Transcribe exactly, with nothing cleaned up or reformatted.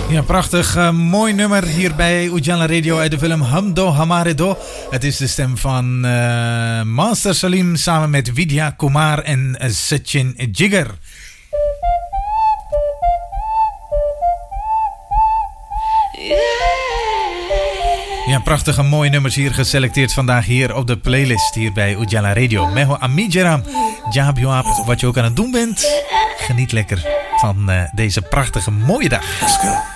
Ja, prachtig. Uh, mooi nummer hier bij Ujala Radio uit de film Hamdo Hamare Do. Het is de stem van uh, Master Salim samen met Vidya Kumar en uh, Sachin Jigar. Ja, prachtige mooie nummers hier geselecteerd vandaag hier op de playlist hier bij Ujala Radio. Meho Amijera, Jabjoab, wat je ook aan het doen bent. Geniet lekker van uh, deze prachtige mooie dag. Let's go.